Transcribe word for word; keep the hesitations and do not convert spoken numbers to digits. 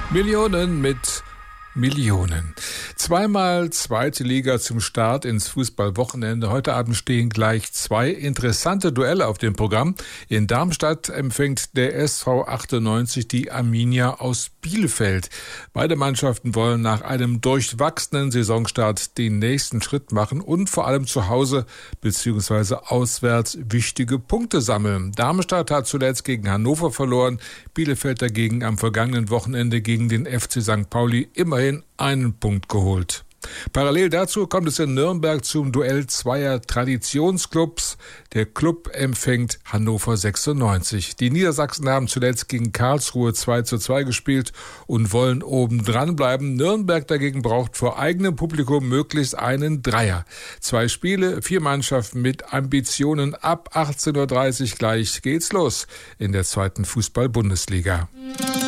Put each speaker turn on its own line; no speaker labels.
Millionen mit Millionen. Zweimal zweite Liga zum Start ins Fußballwochenende. Heute Abend stehen gleich zwei interessante Duelle auf dem Programm. In Darmstadt empfängt der S V achtundneunzig die Arminia aus Bielefeld. Beide Mannschaften wollen nach einem durchwachsenen Saisonstart den nächsten Schritt machen und vor allem zu Hause bzw. auswärts wichtige Punkte sammeln. Darmstadt hat zuletzt gegen Hannover verloren, Bielefeld dagegen am vergangenen Wochenende gegen den F C Sankt Pauli immerhin einen Punkt geholt. Parallel dazu kommt es in Nürnberg zum Duell zweier Traditionsclubs. Der Club empfängt Hannover sechsundneunzig. Die Niedersachsen haben zuletzt gegen Karlsruhe zwei zu zwei gespielt und wollen oben dran bleiben. Nürnberg dagegen braucht vor eigenem Publikum möglichst einen Dreier. Zwei Spiele, vier Mannschaften mit Ambitionen. Ab achtzehn Uhr dreißig gleich geht's los in der zweiten Fußball-Bundesliga.